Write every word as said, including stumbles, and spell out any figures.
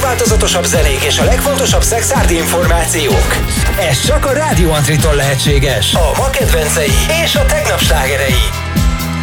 legváltozatosabb zenék és a legfontosabb szexárdi információk. Ez csak a Rádió Antriton lehetséges. A ma kedvencei és a tegnap slágerei.